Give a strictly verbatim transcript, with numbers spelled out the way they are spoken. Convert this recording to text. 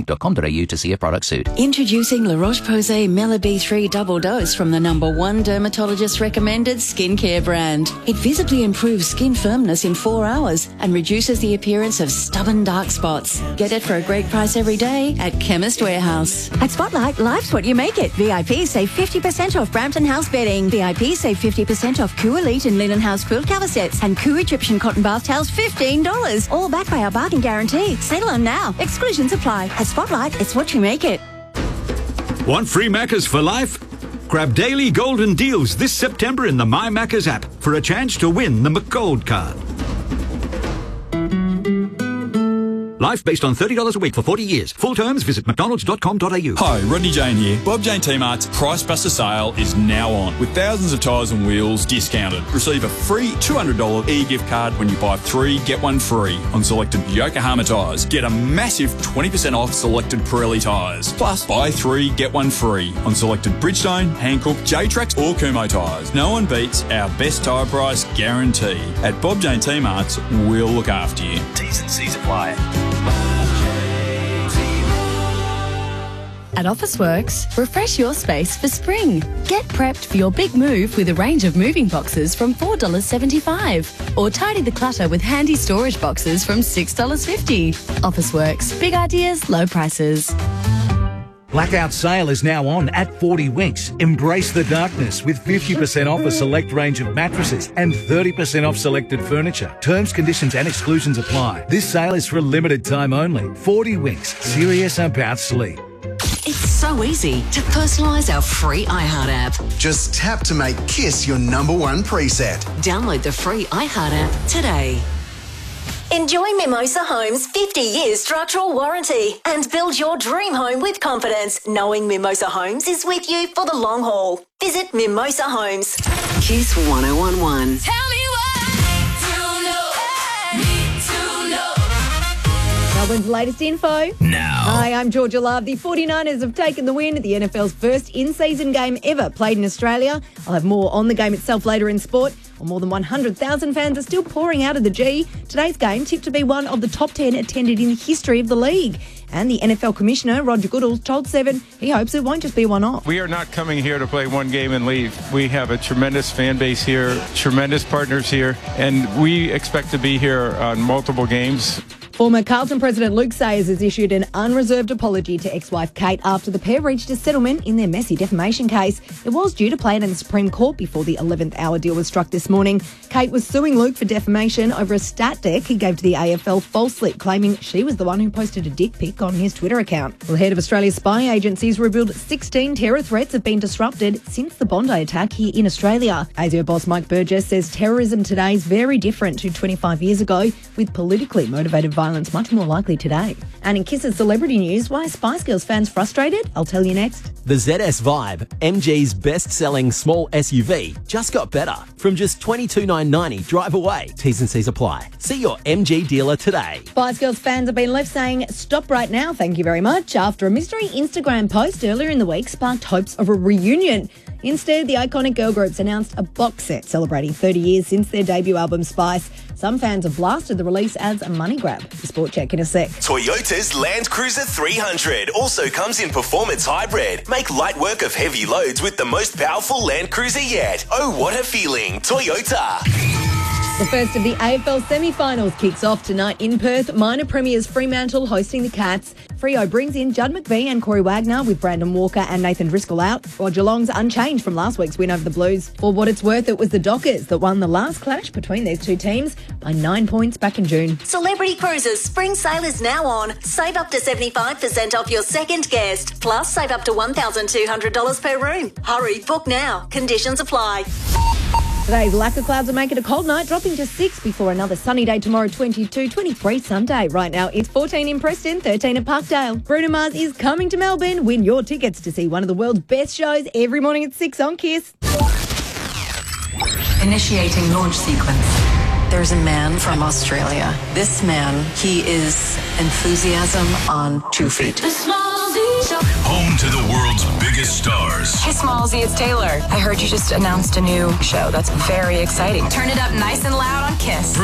medibank dot com dot a u to see a product suit. Introducing La Roche-Posay Mela B three Double Dose from the number one dermatologist recommended skincare brand. It visibly improves skin firmness in four hours and reduces the appearance of stubborn dark spots. Get it for a great price every day at Chemist Warehouse. At Spotlight, life's what you make it. V I P save fifty percent off Brampton House bedding. V I P save fifty percent off Coo Elite and Linen House quilt cover sets. And Coo Egyptian cotton bath towels, fifteen dollars. All backed by our bargain guarantee. Settle on now. Exclusions apply. At Spotlight, it's what you make it. Want free Maccas for life? Grab daily golden deals this September in the My Maccas app for a chance to win the McGold card. Life based on thirty dollars a week for forty years. Full terms, visit mcdonalds dot com dot a u. Hi, Rodney Jane here. Bob Jane T-Mart's Price Buster sale is now on, with thousands of tyres and wheels discounted. Receive a free two hundred dollars e-gift card when you buy three, get one free on selected Yokohama tyres. Get a massive twenty percent off selected Pirelli tyres. Plus, buy three, get one free on selected Bridgestone, Hankook, J-Trax or Kumho tyres. No one beats our best tyre price guarantee. At Bob Jane T-Mart's, we'll look after you. T's and C's apply. At Officeworks, refresh your space for spring. Get prepped for your big move with a range of moving boxes from four dollars seventy-five. Or tidy the clutter with handy storage boxes from six dollars fifty. Officeworks, big ideas, low prices. Blackout sale is now on at forty Winks. Embrace the darkness with fifty percent off a select range of mattresses and thirty percent off selected furniture. Terms, conditions and exclusions apply. This sale is for a limited time only. forty Winks. Serious about sleep. It's so easy to personalise our free iHeart app. Just tap to make Kiss your number one preset. Download the free iHeart app today. Enjoy Mimosa Homes' fifty year structural warranty and build your dream home with confidence, knowing Mimosa Homes is with you for the long haul. Visit Mimosa Homes. Kiss one oh one one. Tell me Melbourne's latest info. Now. Hi, I'm Georgia Love. The forty-niners have taken the win at the N F L's first in-season game ever played in Australia. I'll have more on the game itself later in sport. Well, more than one hundred thousand fans are still pouring out of the G. Today's game tipped to be one of the top ten attended in the history of the league. And the N F L Commissioner, Roger Goodall, told Seven he hopes it won't just be a one-off. We are not coming here to play one game and leave. We have a tremendous fan base here, tremendous partners here, and we expect to be here on multiple games. Former Carlton President Luke Sayers has issued an unreserved apology to ex-wife Kate after the pair reached a settlement in their messy defamation case. It was due to play in the Supreme Court before the eleventh hour deal was struck this morning. Kate was suing Luke for defamation over a stat deck he gave to the A F L falsely, claiming she was the one who posted a dick pic on his Twitter account. Well, head of Australia's spy agencies revealed sixteen terror threats have been disrupted since the Bondi attack here in Australia. A S I O boss Mike Burgess says terrorism today is very different to twenty-five years ago, with politically motivated violence much more likely today. And in Kiss's celebrity news, why are Spice Girls fans frustrated? I'll tell you next. The Z S Vibe, M G's best-selling small S U V, just got better. From just twenty-two thousand nine hundred ninety dollars, drive away. T's and C's apply. See your M G dealer today. Spice Girls fans have been left saying, stop right now, thank you very much, after a mystery Instagram post earlier in the week sparked hopes of a reunion. Instead, the iconic girl groups announced a box set celebrating thirty years since their debut album, Spice. Some fans have blasted the release as a money grab. The Sport Check in a sec. Toyota's Land Cruiser three hundred also comes in performance hybrid. Make light work of heavy loads with the most powerful Land Cruiser yet. Oh, what a feeling. Toyota. The first of the A F L semi-finals kicks off tonight in Perth. Minor Premiers Fremantle hosting the Cats. Freo brings in Judd McVie and Corey Wagner with Brandon Walker and Nathan Driscoll out, while Geelong's unchanged from last week's win over the Blues. For what it's worth, it was the Dockers that won the last clash between these two teams by nine points back in June. Celebrity Cruises spring sale is now on. Save up to seventy-five percent off your second guest. Plus, save up to one thousand two hundred dollars per room. Hurry, book now. Conditions apply. Today's lack of clouds will make it a cold night, dropping to six before another sunny day tomorrow, twenty-two, twenty-three Sunday. Right now, it's fourteen in Preston, thirteen at Parkdale. Bruno Mars is coming to Melbourne. Win your tickets to see one of the world's best shows every morning at six on Kiss. Initiating launch sequence. There's a man from Australia. This man, he is enthusiasm on two feet. Home to the world's biggest stars. Hey, Smallsy, it's Taylor. I heard you just announced a new show. That's very exciting. Turn it up nice and loud on Kiss.